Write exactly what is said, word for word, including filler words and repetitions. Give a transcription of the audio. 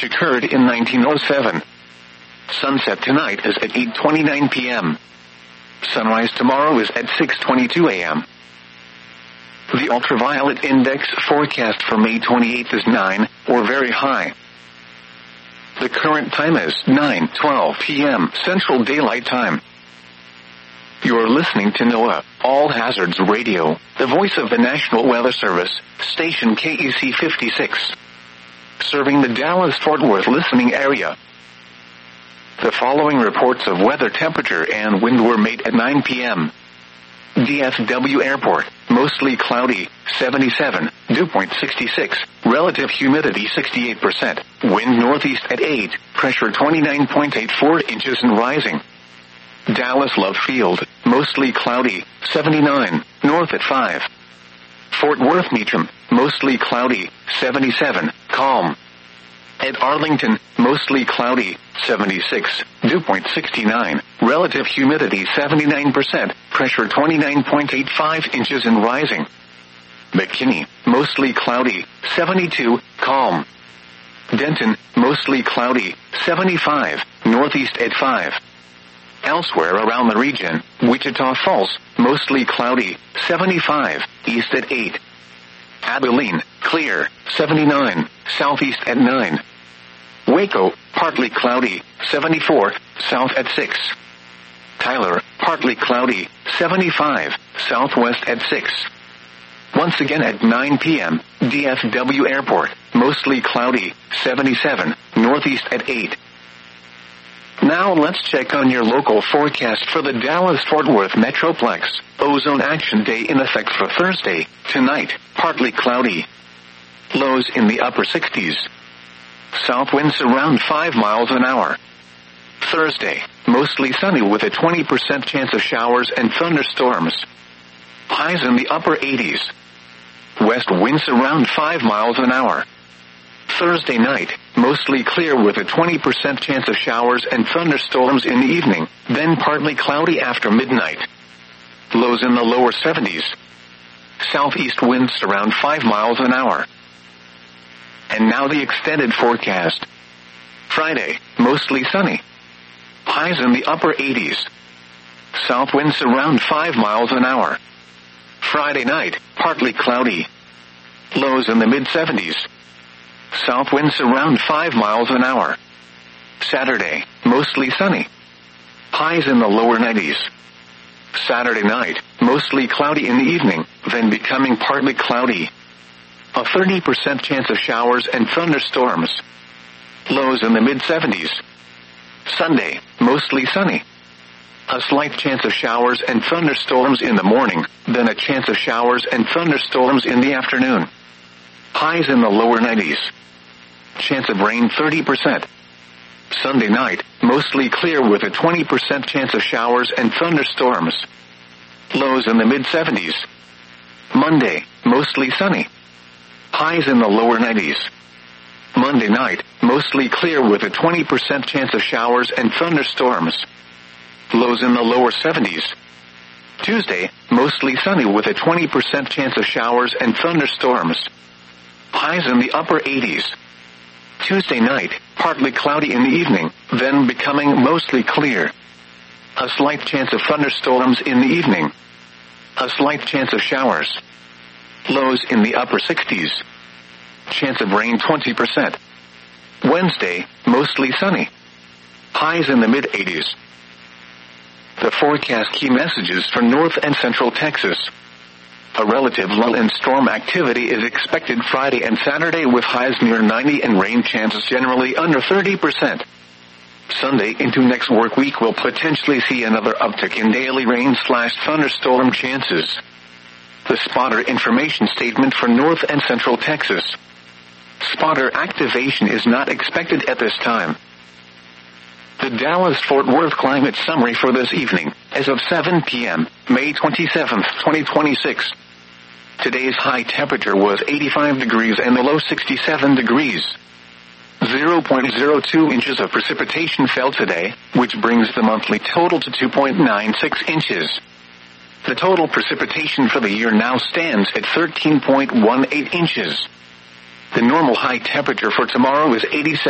which occurred in nineteen oh seven. Sunset tonight is at eight twenty-nine p.m. Sunrise tomorrow is at six twenty-two a.m. The ultraviolet index forecast for May twenty-eighth is nine, or very high. The current time is nine twelve p.m. Central Daylight Time. You're listening to NOAA, All Hazards Radio, the voice of the National Weather Service, station K E C fifty-six. Serving the Dallas-Fort Worth listening area. The following reports of weather temperature and wind were made at nine p.m. D F W Airport, mostly cloudy, seventy-seven, dew point sixty-six, relative humidity sixty-eight percent, wind northeast at eight, pressure twenty-nine point eight four inches and rising. Dallas Love Field, mostly cloudy, seventy-nine, north at five. Fort Worth Meacham, mostly cloudy, seventy-seven, calm. At Arlington, mostly cloudy, seventy-six, dew point sixty-nine, relative humidity seventy-nine percent, pressure twenty-nine point eight five inches and rising. McKinney, mostly cloudy, seventy-two, calm. Denton, mostly cloudy, seventy-five, northeast at five. Elsewhere around the region, Wichita Falls, mostly cloudy, seventy-five, east at eight. Abilene, clear, seventy-nine, southeast at nine. Waco, partly cloudy, seventy-four, south at six. Tyler, partly cloudy, seventy-five, southwest at six. Once again at nine p.m., D F W Airport, mostly cloudy, seventy-seven, northeast at eight. Now let's check on your local forecast for the Dallas-Fort Worth Metroplex. Ozone Action Day in effect for Thursday, tonight, partly cloudy. Lows in the upper sixties. South winds around five miles an hour. Thursday, mostly sunny with a twenty percent chance of showers and thunderstorms. Highs in the upper eighties. West winds around five miles an hour. Thursday night, mostly clear with a twenty percent chance of showers and thunderstorms in the evening, then partly cloudy after midnight. Lows in the lower seventies. Southeast winds around five miles an hour. And now the extended forecast. Friday, mostly sunny. Highs in the upper eighties. South winds around five miles an hour. Friday night, partly cloudy. Lows in the mid seventies. South winds around five miles an hour. Saturday, mostly sunny. Highs in the lower nineties. Saturday night, mostly cloudy in the evening, then becoming partly cloudy. A thirty percent chance of showers and thunderstorms. Lows in the mid seventies. Sunday, mostly sunny. A slight chance of showers and thunderstorms in the morning, then a chance of showers and thunderstorms in the afternoon. Highs in the lower nineties. Chance of rain thirty percent. Sunday night, mostly clear with a twenty percent chance of showers and thunderstorms. Lows in the mid seventies. Monday, mostly sunny. Highs in the lower nineties. Monday night, mostly clear with a twenty percent chance of showers and thunderstorms. Lows in the lower seventies. Tuesday, mostly sunny with a twenty percent chance of showers and thunderstorms. Highs in the upper eighties. Tuesday night, partly cloudy in the evening, then becoming mostly clear. A slight chance of thunderstorms in the evening. A slight chance of showers. Lows in the upper sixties. Chance of rain twenty percent. Wednesday, mostly sunny. Highs in the mid eighties. The forecast key messages for North and Central Texas. A relative lull in storm activity is expected Friday and Saturday with highs near ninety and rain chances generally under thirty percent. Sunday into next work week will potentially see another uptick in daily rain slash thunderstorm chances. The spotter information statement for North and Central Texas. Spotter activation is not expected at this time. The Dallas-Fort Worth climate summary for this evening, as of seven p.m., May twenty-seventh, twenty twenty-six. Today's high temperature was eighty-five degrees and the low sixty-seven degrees. zero point zero two inches of precipitation fell today, which brings the monthly total to two point nine six inches. The total precipitation for the year now stands at thirteen point one eight inches. The normal high temperature for tomorrow is eighty-seven